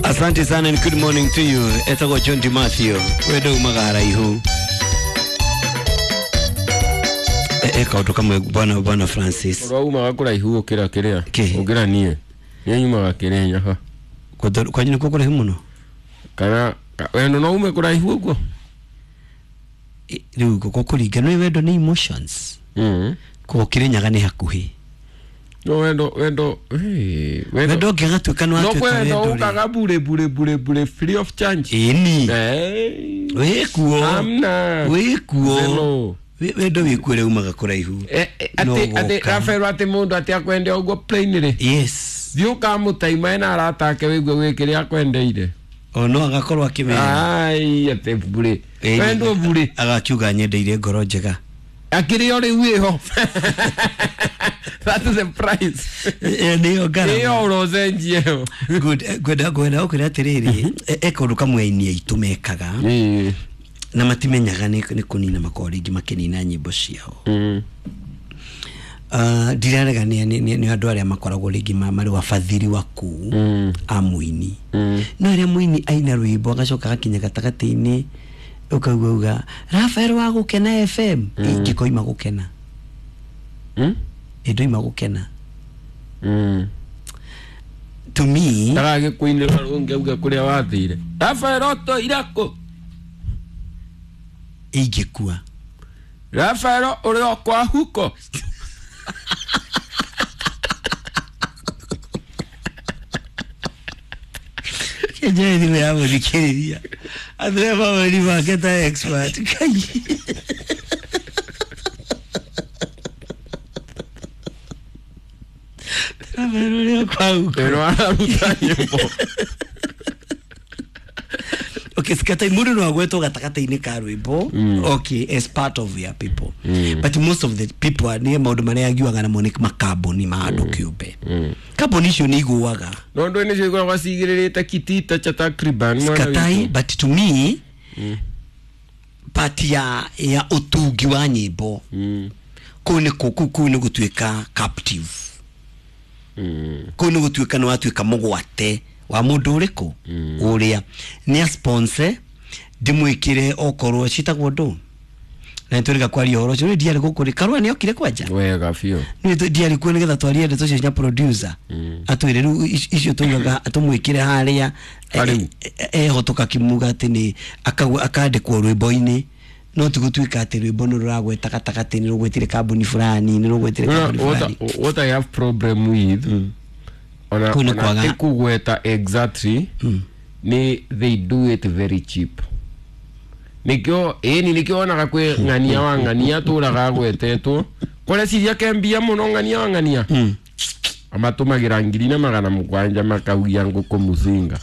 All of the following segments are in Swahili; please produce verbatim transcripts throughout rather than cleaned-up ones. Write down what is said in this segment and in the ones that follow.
Asante sana and good morning to you. Etago John Matthew. Wedo magara ihu. Eka utoka mwe bwana bwana Francis. Ro uma gakura ihu okira kiria. Ogira nie. Ye nyuma gakire nyaha. Kwa kwa nyine kokora himuno. Kana wendo no ume kura ihu gwo. Riu kokori gano wendo ni emotions. Mhm. Ko kirenyaga ni hakuhi. No wendo wendo eh wendo gagatu kana watu no wendo ukaga bure bure bure bure free of charge. Ini. Eh. We kuo. Amna. We kuo. Wendo wikure umaga kura ihu. Eh ate ate Rafael ate mundu ate akwende ogwo plainly. Yes. Thio ka mutaima ina aratake wigwe wikire akwendeire. Ono agakorwa kimenya. Ai ate bure. Wendo bure. Agachuga nyendeire ngoro njega. Akiri ori wiho. That is the price. Eh niyo gara. Niyo rozenjio. Good good good okira tiriri. Eko ruka mweini itumekaga. Eh. Na matimenyaga ni kunina makorigi makinina nyimbo ciao. Mhm. Ah dirarega ni ni andu aria makoragwo rigi mari wa fathiri waku. Mhm. Amuini. Mhm. No aria muini aina rwimbo agacoka gakinya gatagati-ini ukauga Rafael wa gukena F M ingikoima gukena. Mhm. Edoima gukena. Mhm. To me tarage kuinira rungeuga kuria wathire. Rafael oto irako. Igekua. Rafael uri okwa huko. Keje ni ya muri kiriria. Adre baba ni maketa expert. Kai. Rafael uri okwa huko. Pero aruta nyimbo. Okay, skata imuru no agweto gatakata-ini ka rwimbo. Okay, as part of your people. Mm. But most of the people are near maundu maria agiwaga na monik makaboni ma andu kiumbe. Kaboni cio ni iguaga. No ndo ni cio igwa cigirite kitita cha takriban skatai, but to me mm. part ya ya utungi wa nyimbo. Mm. Kune kuku kune gutuika captive. Mm. Kune gutuika no atuika mugwate wa mundu uriku mm. uria ni a sponsor dimwikire okorwo citagwo ndu na nturika kwari horo cio ndiari gukuri karwa ni okire kwanja wega fio ni ndiari kwene getha twari ende tucio nya producer mm. atwire ru icio tugaga atumwikire haria eh hotoka kimuga ati ni akandikwo rwimbo-ini no tigutuika ati rwimbo no ruragweta katakati ni rugwetire kambuni fulani ni rugwetire kambuni fulani. What I have problem with mm. ona ona kugweta exactly mm. ni they do it very cheap. Nikyo eh ni nikyo na gakwe ngania wa ngania turaga gwetetwo kore siria kembia muno ngania wa ngania mm. amatumagira ngiri na magana mugwanja makaugia nguko muzinga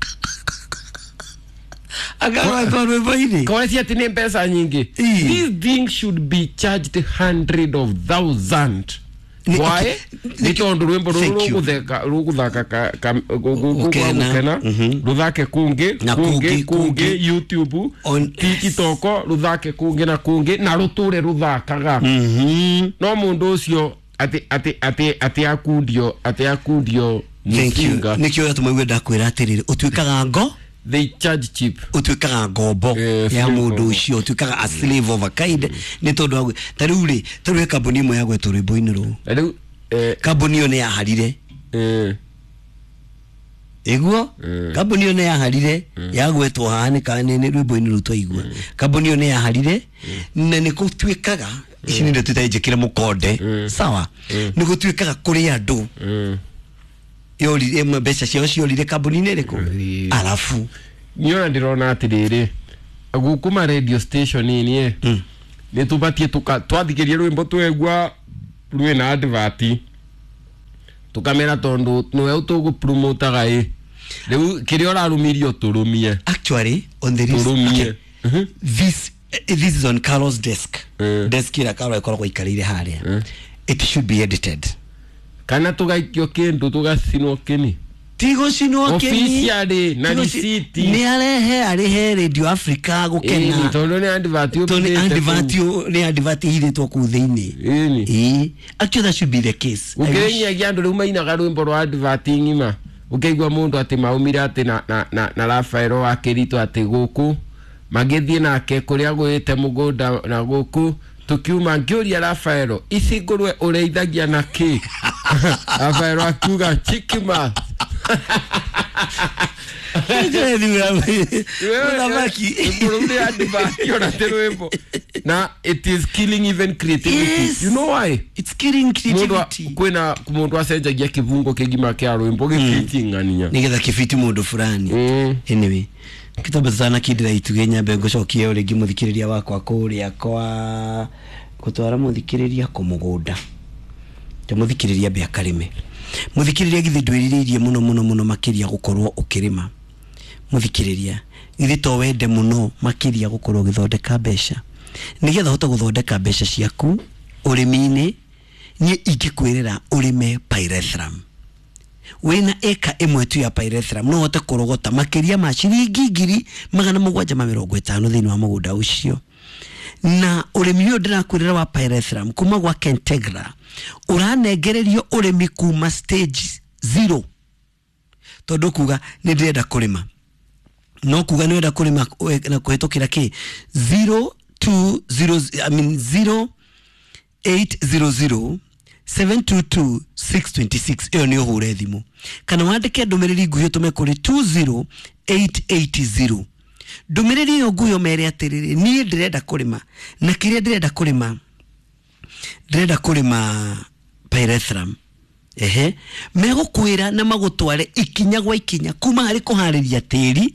agawa kwa baini kore sia tene pesa nyingi. These things should be charged hundred of thousand. Why? Nitondo rwimbo rugutheka ruguthaka ka gukena ruthake kungi kungi kungi YouTube TikTok ruthake kungi na kungi na ruture ruthakaga. No mundu ucio ati ati ati ati akundio ati akundio musinga nikyo yatumwe ndakwira atiriri utwikaga ngo they charge cheap utwikaga ngombo ya mundu ucio utwikaga a slave of a kind ni tondu agwe taruri taruri kambuni mo yagwe turimbo-ini ru riu eh kambuni yo ne yaharire eh iguo kambuni yo ne yaharire yagwetwo hane kana ni rwimbo-ini ru twaigua kambuni yo ne yaharire na ni gutwikaga ici ni ndeto itaijikire mukonde sawa ni gutwikaga kuri andu yori emwe mbeca cio ciorire kambuni-ini riku alafu niona ndirona atiriri agukuma radio station ni eh ni tubatie tuka twathikirie rwimbo twegwa rwe na advert tukamera tondu nowe utugu promote gai riu kirio rarumirio turumie actually on the list okay. uh -huh. this uh, this is on Carlos desk uh. desk ira Carlos ikoragwo ikarire haria uh. it should be edited kana tugaikio kindu tugacinwo kini tigo cinwo kini officially na receipt ni arehe arehe Radio Africa gukena ni tondu ni advert yo ni advert yo ni advert ile to ku thiini ini eh actually that should be the case ukenya giandu riu maina garwimbo rwa adverting ma ukaigwa mundu ati maumira ati na na na, na Rafaelo akirito ati guku magithie nake kuria gwite mugunda na guku tukiuma ngiuria Rafaelo icingurwe ureithagia na ki Rafaelo akuga chikima na it is killing even creativity. Yes. You know why? It's killing creativity. Kwena mundu acenjagia kivungo kigima kia rwimbo gifiti ngania nigetha kifiti mundu fulani. Mm. Anyway, kitabu sana kidira itugenya mbe ngocokie uri gimuthikiriria wakwa kuria kwa gutwara muthikiriria ku mugunda tamuthikiriria be akarime muthikiriria githindwiririe muno muno muno makiria gukorwo ukirima muthikiriria githito wende muno makiria gukorwo githondeka besha nigetha hota guthondeka besha ciaku urimini ni igikwirira urime pyrethrum wena eka imwe tu ya pyrethrum no hote kurogota makiria ma ciringi ngiri magana mugwanja ma mirongo itano thini wa mugunda ucio na urimi uyu ndirakwirira wa pyrethrum kuma gwa Kentegra uranengererio urimi kuma stage zero tondu kuga ni ndirenda kurima no kuga ni ndirenda kurima na kuhetokira ki zero two zero I mean zero eight zero zero seven two two six two six iyo ni uhure thimu kana wandike ndumiriri nguhio tume kuri two zero eight eight zero ndumiriri yo nguhio mere atiriri ni ndirenda kurima na kiria ndirenda kurima ndirenda kurima pyrethrum ehe megukwira na magutware ikinya gwa ikinya kuma hari kuhariria tiri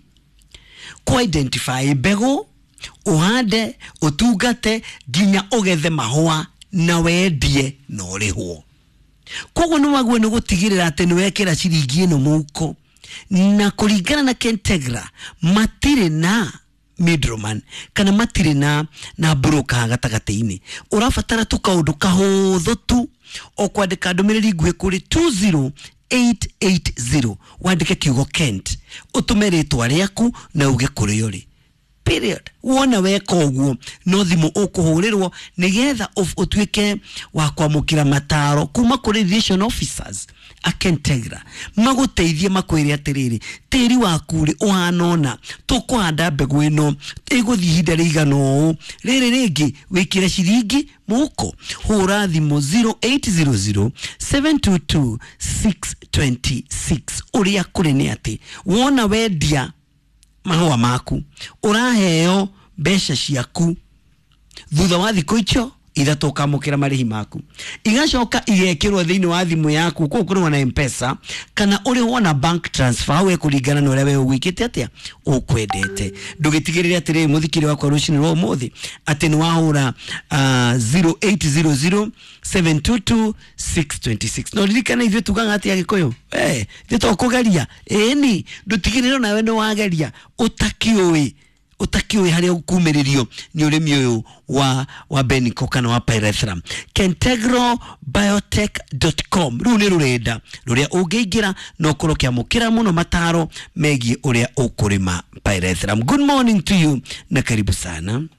ku identify mbegu uhande utungate ginya ugethe mahua na wendie no rihwo kogo no magwe no gutigirira ati ni wekera ciringi ino muko na kuringana na Kentegra matire na middleman kana matire na na broker gatagataini urafatara tukaundu kahuthu tu okwandika ndumiriri ngwe kuri two zero eight eight zero wandike kiugo Kent utumeritwa riaku na uge kuri yori period wona weka uguo no thimu ukuhurirwo nigetha utuike wa kwamukira mataro kuma kuri relation officers a Kentegra maguteithie makwire atiriri tiri wakuri uhanona tukwanda mbegu ino iguthi hinda rigano riri ringi wikire ciringi muko hura thimu zero eight zero zero seven two two six two six uria kuri ni ati wona wendia mahua maku uraheo besha ciaku thutha wa thiko icio ithatu kamukira marihi maku igacoka igekirwo thiini wa thimu yaku ko kurwa na M-Pesa kana uri wona bank transfer we kuringana na uria we ugwikite atia ukwendete ndugitigirire atiri muthikiri wakwa rucini rwo muthi ati ni wahura uh, zero eight zero zero seven two two six two six no ririkana ithu tuganga ati agikoyo eh thito kugeria eni ndutigirire nawe no wageria utakioi utakiwe hari ukumiririo ni urimi uyu wa wa Beniko kana wa Pyrethrum kentegro biotech dot com ru ni rurenda ruria ungiingira no kurokia mukira muno mataro megie uria ukurima Pyrethrum. Good morning to you na karibu sana.